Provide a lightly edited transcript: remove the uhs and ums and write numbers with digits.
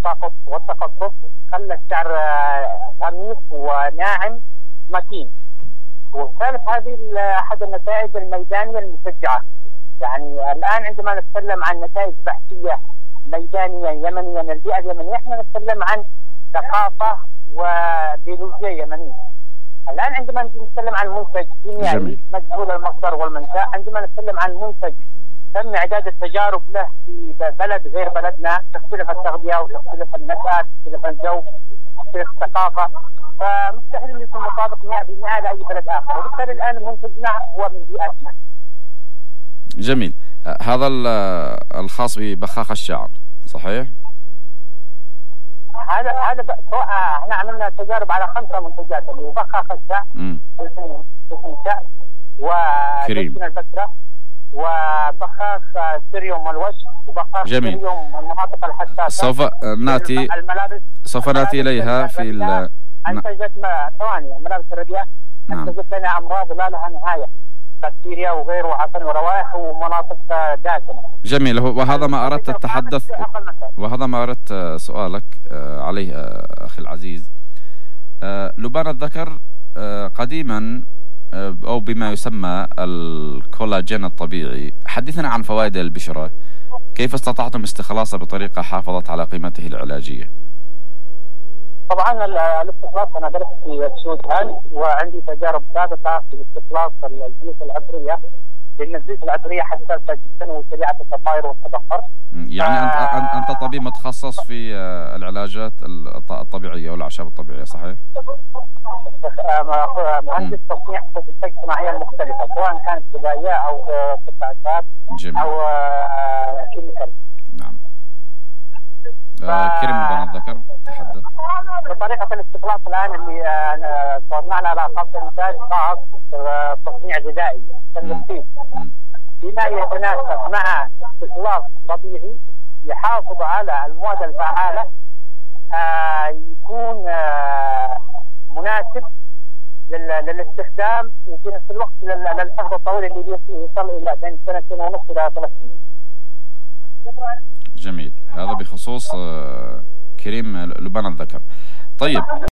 التساقط والتقصف خلى الشعر غميق وناعم متين. والثالث هذه أحد النتائج الميدانية المشجعة. يعني الآن عندما نتكلم عن نتائج بحثية ميدانية يمنية للبيئة اليمنية، احنا نتكلم عن ثقافة وبيولوجيا يمنية. الآن عندما نتكلم عن منتج كيميائي مجهول المصدر والمنشأ، عندما نتكلم عن منتج تم إعداد التجارب له في بلد غير بلدنا، تختلف التغذية وتختلف النشأة، تختلف الجو، تختلف الثقافة، فمستحيل يكون مطابق 100% لأي بلد آخر، وبالتالي الآن منتجنا هو من بيئتنا. جميل. هذا الخاص ببخاخ الشعر صحيح؟ هذا احنا عملنا تجارب على 5 منتجات، اللي هو بخاخ الشعر، الشعر، ودهن البشرة، وبخاخ سيريوم الوجه، وبخاخ سيريوم المناطق الحساسة. سوف نأتي إليها في أنتجت ثواني الملابس الرديئة. أنتجت لنا أمراض لا لها نهاية، بكتيريا وغير وعفن وروائح ومناطق داكنة. جميل. وهذا ما أردت التحدث، وهذا ما أردت سؤالك عليه أخي العزيز. لبان الذكر قديما أو بما يسمى الكولاجين الطبيعي، حدثنا عن فوائد البشرة، كيف استطعتم استخلاصه بطريقة حافظت على قيمته العلاجية؟ طبعا الاستخلاص أنا درست في السودان، وعندي تجارب سابقة في استخلاص الزيوت العطرية، لأن الزيوت العطرية حساسة جدا وسريعة التطاير والتبخر. يعني أنت طبيب متخصص في العلاجات الطبيعية والأعشاب الطبيعية صحيح؟ مهندس تصنيع خطوط الاجتماعية المختلفة، سواء كانت غذائية أو قطع أعشاب أو كيميكال. نعم. كريم لبان الذكر تحدث. بطريقة الاستخلاص الآن اللي صنعنا على خط إنتاج خاص تصنيع غذائي تنفيذ، بما يتناسب مع استخلاص طبيعي يحافظ على المواد الفعالة، يكون مناسب للاستخدام، وفي نفس الوقت للحفظ الطويل اللي يوصل إلى بين 2.5 إلى 3 سنين. جميل. هذا بخصوص كريم لبان الذكر. طيب